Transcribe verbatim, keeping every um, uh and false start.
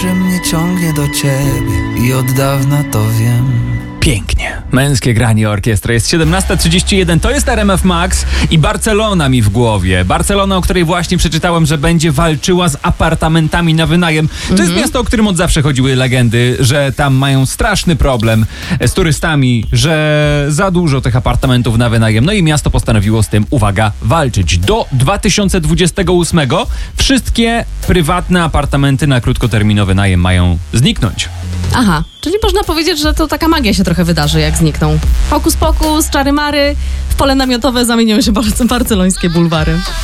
że mnie ciągnie do ciebie i od dawna to wiem. Pięknie. Męskie granie orkiestry. Jest siedemnasta trzydzieści jeden, to jest R M F Max i Barcelona mi w głowie. Barcelona, o której właśnie przeczytałem, że będzie walczyła z apartamentami na wynajem. To Mhm. jest miasto, o którym od zawsze chodziły legendy, że tam mają straszny problem z turystami, że za dużo tych apartamentów na wynajem. No i miasto postanowiło z tym, uwaga, walczyć. Do dwa tysiące dwudziestego ósmego wszystkie prywatne apartamenty na krótkoterminowy najem mają zniknąć. Aha, czyli można powiedzieć, że to taka magia się trochę wydarzy, jak znikną. Hokus pokus, czary mary, w pole namiotowe zamienią się barcelońskie bulwary.